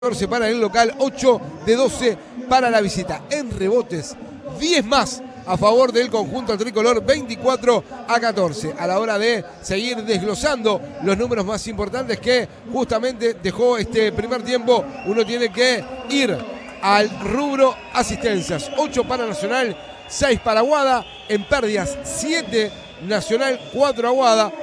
14 para el local, 8 de 12 para la visita. En rebotes, 10 más a favor del conjunto tricolor, 24 a 14. A la hora de seguir desglosando los números más importantes que justamente dejó este primer tiempo, uno tiene que ir al rubro asistencias. 8 para Nacional, 6 para Aguada. En pérdidas, 7 Nacional, 4 Aguada.